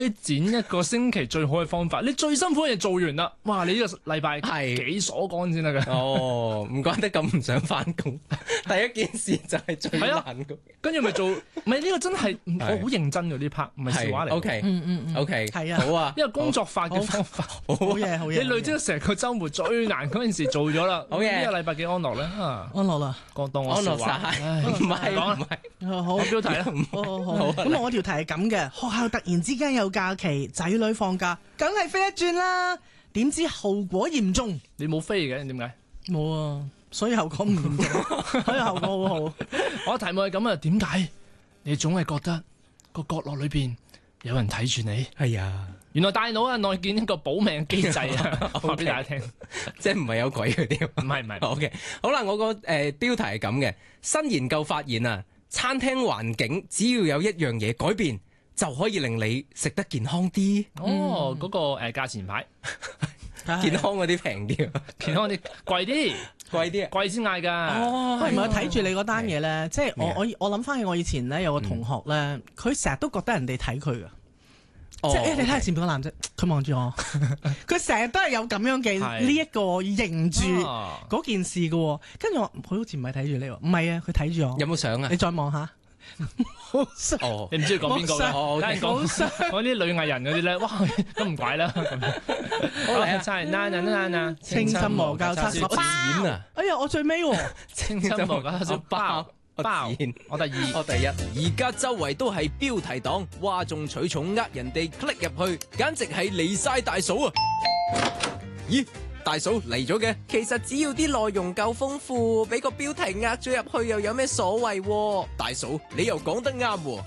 剪一個星期最好嘅方法，你最辛苦嘅嘢做完啦，哇！你呢個禮拜係幾鎖乾先得㗎？ 哦，唔怪得咁唔想翻工。第一件事就係最難嘅。 跟住咪做，唔係呢個真係我好認真嘅呢 part，唔係笑話嚟。 OK， 係啊， 好啊， 因為工作法嘅方法， 好嘢，好嘢。 你累積成個週末最難嗰件事做咗啦。 好嘢， 呢個禮拜幾安樂咧？ 安樂啦， 當我笑話。 唔係講唔係， 好標題啦。 好。咁我條題係咁嘅，學校突然之間有假期，仔女放假，梗係飛一轉啦。點知後果嚴重？ 你冇飛嘅點解？ 冇啊，所以後果唔嚴重，所以後果好好。 我題目係咁啊，點解你總係覺得個角落裏邊有人睇住你？ 係啊， 原來大腦啊內建一個保命機制啊，話俾大家聽， 即係唔係有鬼嗰啲？ 唔係。 OK， 好啦，我個標題係咁嘅，新研究發現啊，餐廳環境只要有一樣嘢改變，就可以令你食得健康啲。 哦，嗰個價錢牌， 健康嗰啲平啲， 健康啲貴啲， 貴啲， 貴先嗌㗎。 哦，係咪睇住你嗰單嘢咧？即係我諗翻起我以前咧有個同學咧，佢成日都覺得人哋睇佢㗎。即係你睇下前邊個男仔，佢望住我，佢成日都係有咁樣嘅呢一個認住嗰件事嘅。跟住我，佢好似唔係睇住你喎，唔係啊，佢睇住我。 有冇相啊？ 你再望下。 哦，你唔知佢講邊個啦？講啲女藝人嗰啲咧，哇，都唔怪啦。好啦，真係清心魔教叉燒包啊！ 哎呀，我最尾喎， 清心魔教叉燒包。我第二， 我第一。 而家周圍都係標題黨，嘩眾取寵，呃人哋 click 入去，簡直係離晒大嫂啊！咦，大嫂嚟咗嘅？其實只要啲內容夠豐富，俾個標題呃咗入去，又有咩所謂？大嫂，你又講得啱喎。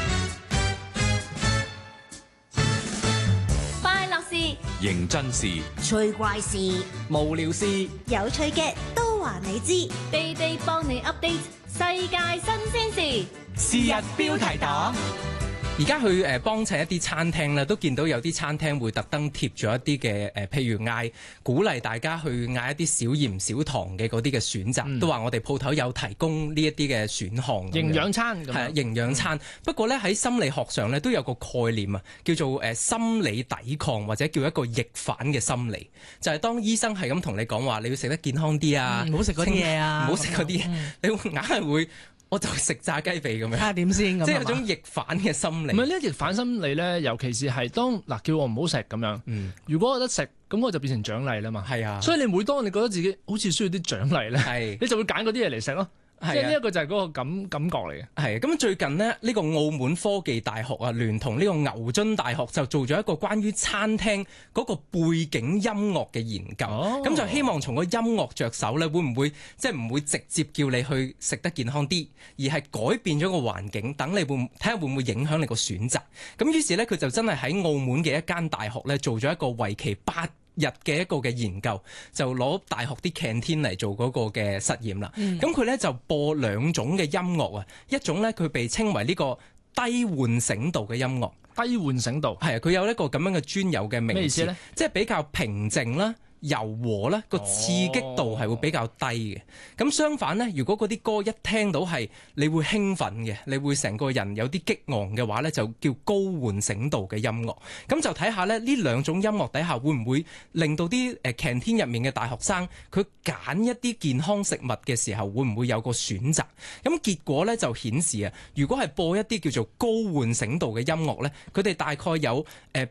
快樂事、 認真事、 趣怪事、 無聊事、 有趣嘅都話你知，地地幫你 update 世界新鮮事。 是日標題黨。 而家去幫襯一啲餐廳咧，都見到有啲餐廳會特登貼咗一啲嘅譬如鼓勵大家去嗌一啲少鹽少糖嘅嗰啲嘅選擇，都話我哋鋪頭有提供呢一啲嘅選項。 營養餐咁係營養餐。不過咧喺心理學上咧都有個概念啊，叫做心理抵抗或者叫一個逆反嘅心理，就係當醫生係咁同你講話，你要食得健康啲啊， 唔好食嗰啲嘢啊， 唔好食嗰啲嘢，你會硬係會。我就食炸雞髀咁樣， 睇下點先咁， 即係有種逆反嘅心理。 唔係呢逆反心理咧，尤其是係當叫我唔好食咁樣。如果我得食，咁我就變成獎勵啦嘛。 係啊， 所以你每當你覺得自己好似需要啲獎勵咧，你就會揀嗰啲嘢嚟食咯。即係呢一個就係嗰個感覺嚟嘅。係咁最近呢，呢個澳門科技大學啊，聯同呢個牛津大學就做咗一個關於餐廳嗰個背景音樂嘅研究。咁就希望從個音樂着手咧，會唔會即係唔會直接叫你去食得健康啲，而係改變咗個環境，等你睇下會唔會影響你個選擇。咁於是咧，佢就真係喺澳門嘅一間大學咧，做咗一個為期8日嘅一個嘅研究，就攞大學啲 canteen 嚟做嗰個嘅實驗啦。咁佢咧就播2種嘅音樂啊，一種咧佢被稱為呢個低喚醒度嘅音樂。 低喚醒度係啊，佢有一個咁樣嘅專有嘅名詞。咩意思咧？即係比較平靜啦。柔和啦，個刺激度係會比較低嘅。咁相反呢，如果嗰啲歌一聽到係你會興奮嘅，你會成個人有啲激昂嘅話呢，就叫高喚醒度嘅音樂。咁就睇下呢2種音樂底下會唔會令到啲canteen 入面嘅大學生佢揀一啲健康食物嘅時候會唔會有個選擇？咁結果呢就顯示啊，如果係播一啲叫做高喚醒度嘅音樂呢，佢哋大概有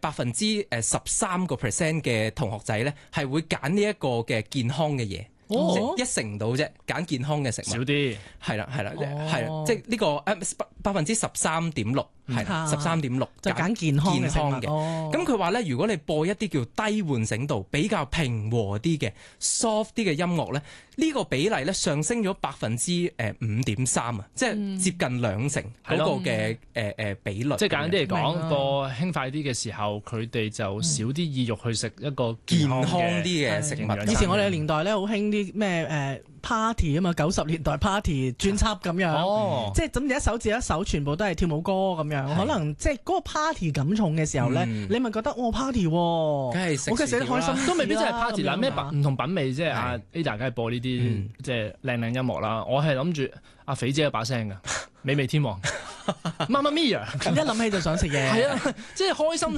13% 嘅同學仔呢係會揀呢一個嘅健康嘅嘢，即1成到啫，揀健康嘅食物少啲， 係啦，即係呢個13.6%，係13.6% 就揀健康嘅。 咁佢話咧，如果你播一啲叫低喚醒度、比較平和啲嘅 soft 啲嘅音樂咧，呢個比例咧上升咗5.3%啊，即係接近2成嗰個嘅比率。 即係簡單啲嚟講，播輕快啲嘅時候，佢哋就少啲意欲去食一個健康啲嘅食物。 以前我哋嘅年代咧，好興啲咩party 啊嘛，90年代 party 專輯咁樣，即係咁一首接一首，全部都係跳舞歌咁樣。可能即係嗰個 party 感重嘅時候咧，你咪覺得party，我梗係食得開心， 都未必真係 party 啦。咩唔同品味，即係Ada 梗係播呢啲即係靚音樂啦。我係諗住阿肥姐有把聲㗎。 美味天王，媽媽咪呀！ 一諗起就想食嘢。 係啊，即係開心